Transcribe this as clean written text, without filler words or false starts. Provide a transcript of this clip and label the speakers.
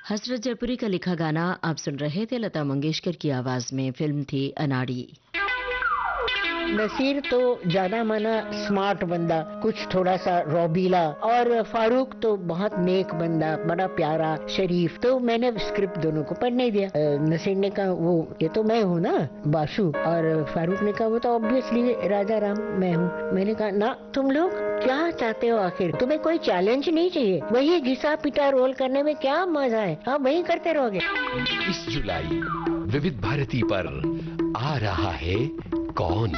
Speaker 1: हसरत जयपुरी का लिखा गाना आप सुन रहे थे लता मंगेशकर की आवाज में। फिल्म थी अनाड़ी।
Speaker 2: नसीर तो जाना माना स्मार्ट बंदा, कुछ थोड़ा सा रौबीला, और फारूक तो बहुत नेक बंदा, बड़ा प्यारा शरीफ। तो मैंने स्क्रिप्ट दोनों को पढ़ने दिया। नसीर ने कहा वो ये तो मैं हूँ ना बाशु, और फारूक ने कहा वो तो ऑब्वियसली राजा राम मैं हूँ। मैंने कहा ना, तुम लोग क्या चाहते हो आखिर? तुम्हें कोई चैलेंज नहीं चाहिए? वही घिसा पिटा रोल करने में क्या मजा है? आप वही करते रहोगे।
Speaker 3: 20 जुलाई विविध भारती पर आ रहा है कौन।